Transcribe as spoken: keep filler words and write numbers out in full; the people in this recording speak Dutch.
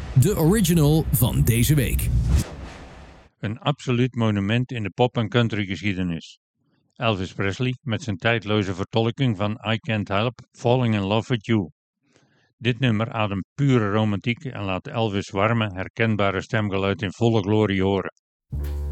De original van deze week. Een absoluut monument in de pop- en countrygeschiedenis. Elvis Presley met zijn tijdloze vertolking van I Can't Help Falling in Love with You. Dit nummer ademt pure romantiek en laat Elvis' warme, herkenbare stemgeluid in volle glorie horen.